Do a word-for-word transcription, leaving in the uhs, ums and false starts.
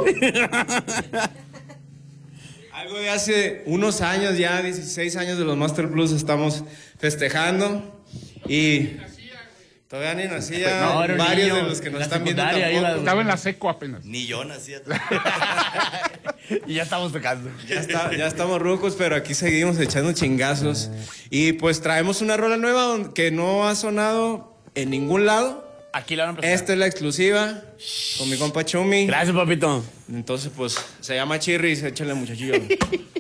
Algo de hace unos años ya, dieciséis años de los Master Plus estamos festejando y todavía ni nacía. No, era un varios niño, de los que nos la están viendo secundaria tampoco. iba- Estaba en la seco apenas. Ni yo nacía. Y ya estamos tocando. Ya, está- ya estamos rucos, pero aquí seguimos echando chingazos. Y pues traemos una rola nueva don- que no ha sonado en ningún lado. Aquí la van a presentar. Esta es la exclusiva con mi compa Chumi. Gracias, papito. Entonces, pues, se llama Chirris, échale muchachillo.